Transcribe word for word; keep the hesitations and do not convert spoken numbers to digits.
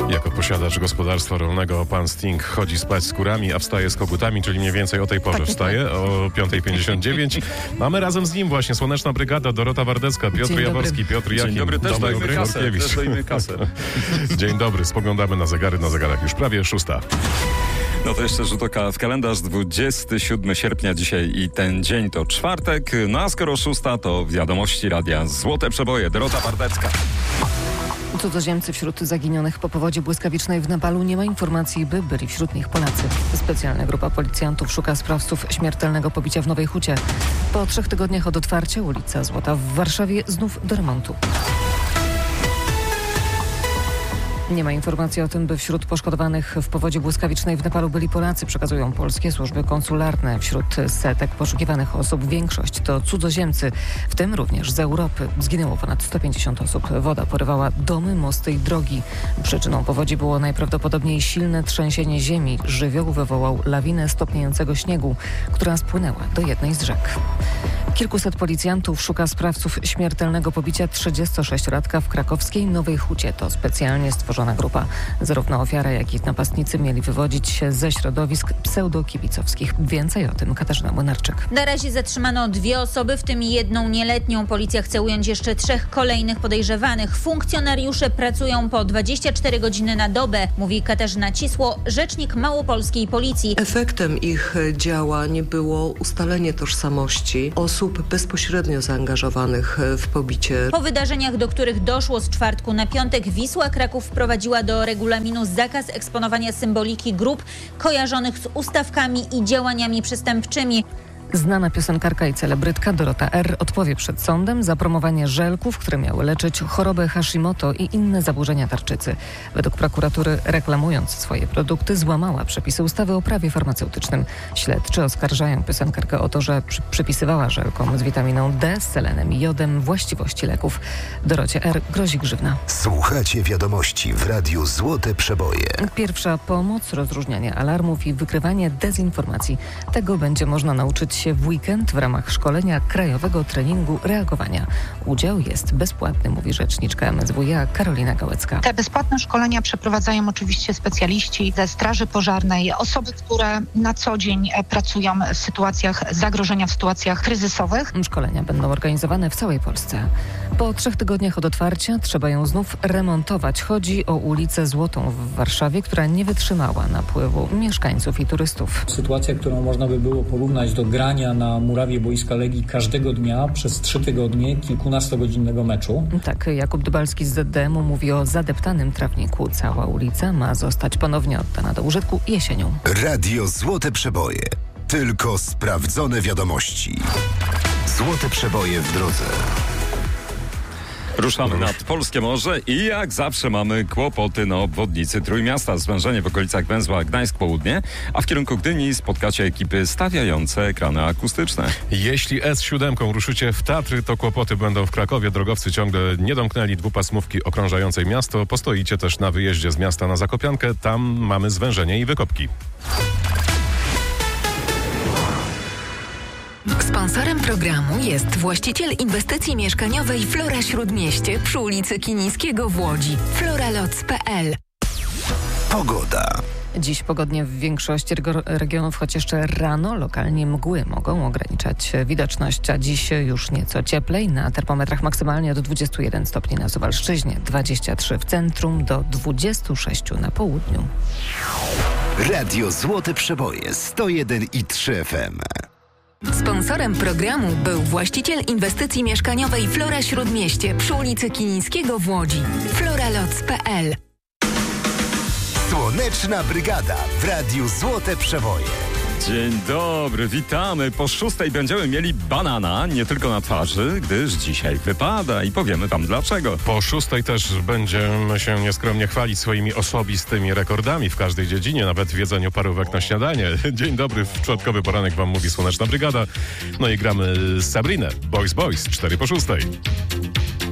Jako posiadacz gospodarstwa rolnego pan Sting chodzi spać z kurami, a wstaje z kogutami, czyli mniej więcej o tej porze tak, wstaje, o piąta pięćdziesiąt dziewięć. Mamy razem z nim właśnie Słoneczna Brygada, Dorota Wardecka, Piotr Dzień Jaworski, dobry. Piotr Jakim. Dzień dobry, też dojmy kasę, też dojmy kasę. Dzień dobry, spoglądamy na zegary, na zegarach już prawie szósta. No to jeszcze rzut oka w kalendarz, dwudziestego siódmego sierpnia dzisiaj i ten dzień to czwartek. No a skoro szósta, to wiadomości radia Złote Przeboje. Dorota Wardecka. Cudzoziemcy wśród zaginionych po powodzi błyskawicznej w Nepalu. Nie ma informacji, by byli wśród nich Polacy. Specjalna grupa policjantów szuka sprawców śmiertelnego pobicia w Nowej Hucie. Po trzech tygodniach od otwarcia ulica Złota w Warszawie znów do remontu. Nie ma informacji o tym, by wśród poszkodowanych w powodzi błyskawicznej w Nepalu byli Polacy, przekazują polskie służby konsularne. Wśród setek poszukiwanych osób większość to cudzoziemcy, w tym również z Europy. Zginęło ponad sto pięćdziesiąt osób. Woda porywała domy, mosty i drogi. Przyczyną powodzi było najprawdopodobniej silne trzęsienie ziemi. Żywioł wywołał lawinę stopniejącego śniegu, która spłynęła do jednej z rzek. Kilkuset policjantów szuka sprawców śmiertelnego pobicia trzydziestosześciolatka w krakowskiej Nowej Hucie. To specjalnie stworzona grupa. Zarówno ofiara, jak i napastnicy mieli wywodzić się ze środowisk pseudokibicowskich. Więcej o tym Katarzyna Młynarczyk. Na razie zatrzymano dwie osoby, w tym jedną nieletnią. Policja chce ująć jeszcze trzech kolejnych podejrzewanych. Funkcjonariusze pracują po dwadzieścia cztery godziny na dobę, mówi Katarzyna Cisło, rzecznik małopolskiej policji. Efektem ich działań było ustalenie tożsamości osób bezpośrednio zaangażowanych w pobicie. Po wydarzeniach, do których doszło z czwartku na piątek, Wisła Kraków wprowadziła do regulaminu zakaz eksponowania symboliki grup kojarzonych z ustawkami i działaniami przestępczymi. Znana piosenkarka i celebrytka Dorota R. odpowie przed sądem za promowanie żelków, które miały leczyć chorobę Hashimoto i inne zaburzenia tarczycy. Według prokuratury, reklamując swoje produkty, złamała przepisy ustawy o prawie farmaceutycznym. Śledczy oskarżają piosenkarkę o to, że przy- przypisywała żelkom z witaminą D, z selenem i jodem właściwości leków. Dorocie R. grozi grzywna. Słuchacie wiadomości w Radiu Złote Przeboje. Pierwsza pomoc, rozróżnianie alarmów i wykrywanie dezinformacji. Tego będzie można nauczyć się w weekend w ramach szkolenia Krajowego Treningu Reagowania. Udział jest bezpłatny, mówi rzeczniczka M S W iA Karolina Gałecka. Te bezpłatne szkolenia przeprowadzają oczywiście specjaliści ze Straży Pożarnej, osoby, które na co dzień pracują w sytuacjach zagrożenia, w sytuacjach kryzysowych. Szkolenia będą organizowane w całej Polsce. Po trzech tygodniach od otwarcia trzeba ją znów remontować. Chodzi o ulicę Złotą w Warszawie, która nie wytrzymała napływu mieszkańców i turystów. Sytuacja, którą można by było porównać do grania na murawie boiska Legii każdego dnia przez trzy tygodnie kilkunastogodzinnego meczu. Tak, Jakub Dybalski z Z D M-u mówi o zadeptanym trawniku. Cała ulica ma zostać ponownie oddana do użytku jesienią. Radio Złote Przeboje. Tylko sprawdzone wiadomości. Złote Przeboje w drodze. Ruszamy nad Polskie Morze i jak zawsze mamy kłopoty na obwodnicy Trójmiasta. Zwężenie w okolicach węzła Gdańsk Południe, a w kierunku Gdyni spotkacie ekipy stawiające ekrany akustyczne. Jeśli S siedem ruszycie w Tatry, to kłopoty będą w Krakowie. Drogowcy ciągle nie domknęli dwupasmówki okrążającej miasto. Postoicie też na wyjeździe z miasta na Zakopiankę. Tam mamy zwężenie i wykopki. Sponsorem programu jest właściciel inwestycji mieszkaniowej Flora Śródmieście przy ulicy Kinińskiego w Łodzi. floralots kropka p l. Pogoda. Dziś pogodnie w większości rego- regionów, choć jeszcze rano lokalnie mgły mogą ograniczać widoczność, a dziś już nieco cieplej. Na termometrach maksymalnie od dwudziestu jeden stopni na Suwalszczyźnie, dwadzieścia trzy w centrum, do dwudziestu sześciu na południu. Radio Złote Przeboje sto jeden i trzy F M. Sponsorem programu był właściciel inwestycji mieszkaniowej Flora Śródmieście przy ulicy Kinińskiego w Łodzi. floralots kropka p l. Słoneczna Brygada w Radiu Złote Przeboje. Dzień dobry, witamy. Po szóstej będziemy mieli banana, nie tylko na twarzy, gdyż dzisiaj wypada i powiemy wam dlaczego. Po szóstej też będziemy się nieskromnie chwalić swoimi osobistymi rekordami w każdej dziedzinie, nawet w jedzeniu parówek na śniadanie. Dzień dobry, w czwartkowy poranek wam mówi Słoneczna Brygada. No i gramy z Sabrinę. Boys Boys, cztery po szóstej.